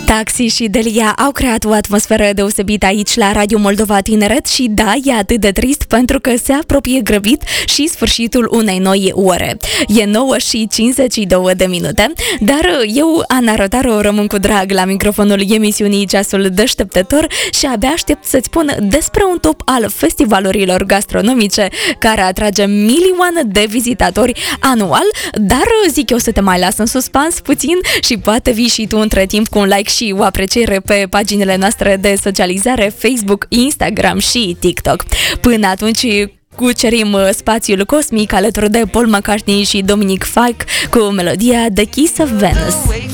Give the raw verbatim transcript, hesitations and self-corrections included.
Taxi și Delia au creat o atmosferă deosebită aici la Radio Moldova Tineret și da, e atât de trist pentru că se apropie grăbit și sfârșitul unei noi ore. E nouă și cincizeci și două de minute, dar eu, Ana Rotaru, rămân cu drag la microfonul emisiunii Ceasul Deșteptător și abia aștept să-ți spun despre un top al festivalurilor gastronomice care atrage milioane de vizitatori anual, dar zic eu să te mai las în suspans puțin și poate vii și tu între timp cu un like și o apreciere pe paginile noastre de socializare Facebook, Instagram și TikTok. Până atunci cucerim spațiul cosmic alături de Paul McCartney și Dominic Fike cu melodia The Kiss of Venus.